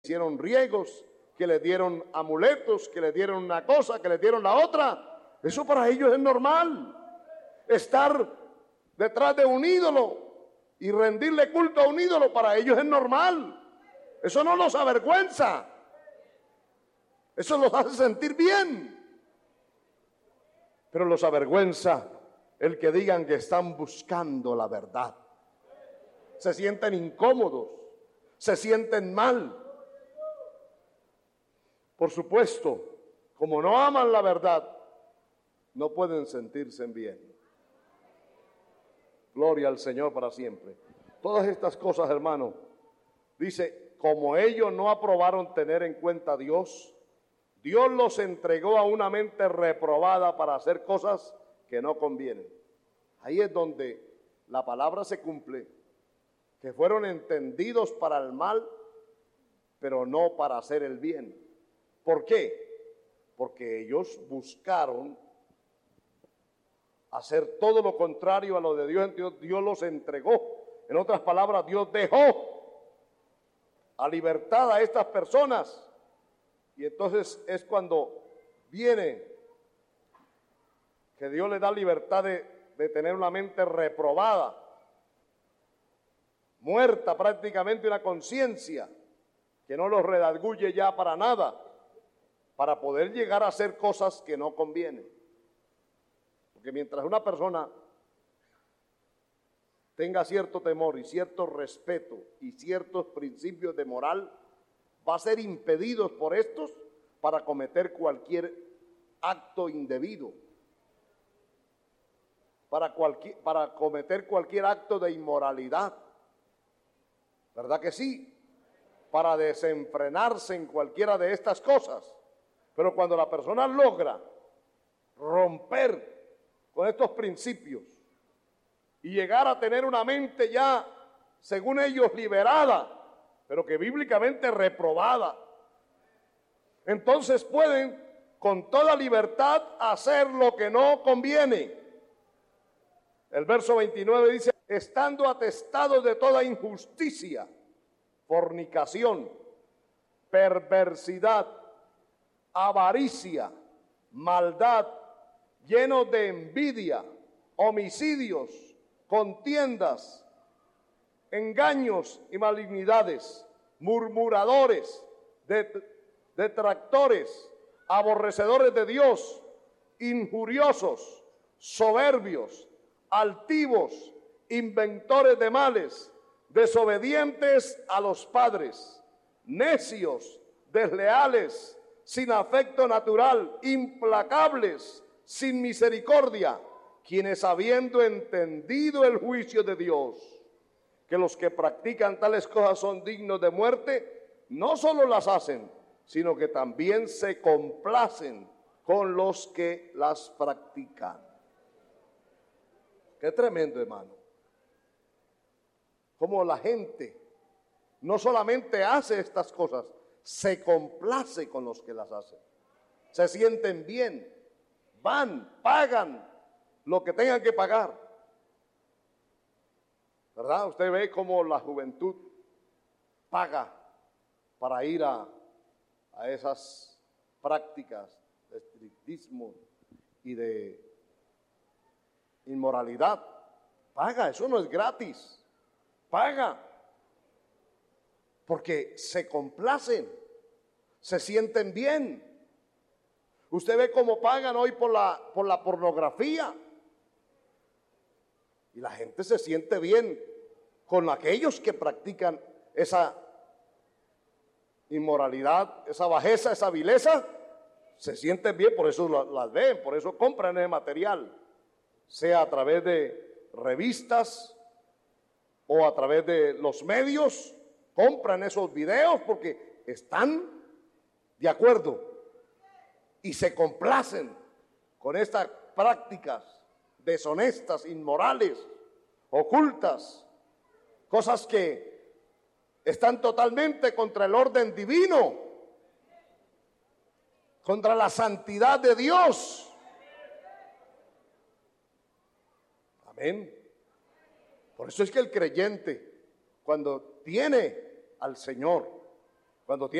hicieron riegos, que les dieron amuletos, que les dieron una cosa, que les dieron la otra. Eso para ellos es normal. Estar detrás de un ídolo y rendirle culto a un ídolo para ellos es normal. Eso no los avergüenza. Eso los hace sentir bien. Pero los avergüenza el que digan que están buscando la verdad. Se sienten incómodos, se sienten mal. Por supuesto, como no aman la verdad, no pueden sentirse bien. Gloria al Señor para siempre. Todas estas cosas, hermano, dice, como ellos no aprobaron tener en cuenta a Dios, Dios los entregó a una mente reprobada para hacer cosas que no convienen. Ahí es donde la palabra se cumple, que fueron entendidos para el mal, pero no para hacer el bien. ¿Por qué? Porque ellos buscaron hacer todo lo contrario a lo de Dios. Entonces Dios los entregó. En otras palabras, Dios dejó a libertad a estas personas. Y entonces es cuando viene que Dios le da libertad de tener una mente reprobada, muerta prácticamente, una conciencia que no los redarguye ya para nada, para poder llegar a hacer cosas que no convienen. Porque mientras una persona tenga cierto temor y cierto respeto y ciertos principios de moral, va a ser impedidos por estos para cometer cualquier acto indebido, para cometer cualquier acto de inmoralidad. ¿Verdad que sí? Para desenfrenarse en cualquiera de estas cosas. Pero cuando la persona logra romper con estos principios y llegar a tener una mente ya, según ellos, liberada, pero que bíblicamente reprobada, entonces pueden con toda libertad hacer lo que no conviene. El verso 29 dice, estando atestados de toda injusticia, fornicación, perversidad, avaricia, maldad, llenos de envidia, homicidios, contiendas, engaños y malignidades, murmuradores, detractores, aborrecedores de Dios, injuriosos, soberbios, altivos, inventores de males, desobedientes a los padres, necios, desleales, sin afecto natural, implacables, sin misericordia, quienes habiendo entendido el juicio de Dios, que los que practican tales cosas son dignos de muerte, no solo las hacen, sino que también se complacen con los que las practican. Qué tremendo, hermano. Como la gente no solamente hace estas cosas, se complace con los que las hacen. Se sienten bien, van, pagan lo que tengan que pagar. ¿Verdad? Usted ve cómo la juventud paga para ir a esas prácticas de estrictismo y de inmoralidad. Paga, eso no es gratis. Paga. Porque se complacen, se sienten bien. Usted ve cómo pagan hoy por la pornografía. Y la gente se siente bien con aquellos que practican esa inmoralidad, esa bajeza, esa vileza. Se sienten bien, por eso las ven, por eso compran ese material. Sea a través de revistas o a través de los medios. Compran esos videos porque están de acuerdo y se complacen con estas prácticas deshonestas, inmorales, ocultas, cosas que están totalmente contra el orden divino, contra la santidad de Dios. Amén. Por eso es que el creyente, cuando tiene al Señor, Cuando